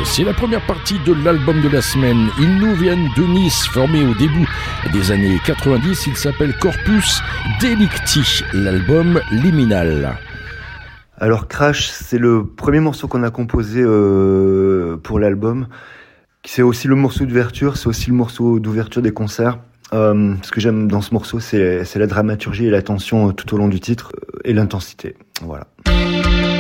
C'est la première partie de l'album de la semaine. Ils nous viennent de Nice, formés au début des années 90. Il s'appelle Corpus Delicti, l'album Liminal. Alors Crash, c'est le premier morceau qu'on a composé pour l'album. C'est aussi le morceau d'ouverture, c'est aussi le morceau d'ouverture des concerts. Ce que j'aime dans ce morceau, c'est la dramaturgie et la tension tout au long du titre et l'intensité. Voilà.